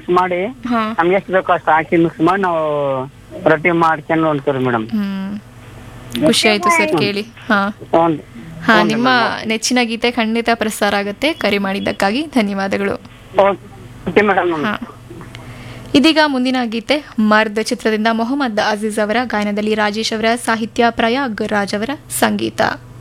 Mix ಮಾಡಿ ಹಾ. ನಮ್ಗೆ ಎಷ್ಟು ಬೇಕೋ ಅಷ್ಟು ಹಾಕಿ ಮಿಕ್ಸ್ ಮಾಡಿ ನಾವು ರೊಟ್ಟಿ ಮಾಡ್ಕೊಂಡು ಹೊಂತೀವಿ ಮೇಡಮ್. ಖುಷಿ ಆಯ್ತು ಸರ್ ಕೇಳಿ. ಹಾ ಹಾ, ನಿಮ್ಮ ನೆಚ್ಚಿನ ಗೀತೆ ಖಂಡಿತ ಪ್ರಸಾರ ಆಗುತ್ತೆ. ಕರೆ ಮಾಡಿದ್ದಕ್ಕಾಗಿ ಧನ್ಯವಾದಗಳು. Okay madam. ಹಾ, ಇದೀಗ ಮುಂದಿನ ಗೀತೆ ಮರ್ದ್ ಚಿತ್ರದಿಂದ ಮೊಹಮ್ಮದ್ ಅಜೀಜ್ ಅವರ ಗಾಯನದಲ್ಲಿ ರಾಜೇಶ್ ಅವರ ಸಾಹಿತ್ಯ, ಪ್ರಯಾಗ್ ರಾಜ್ ಅವರ ಸಂಗೀತ.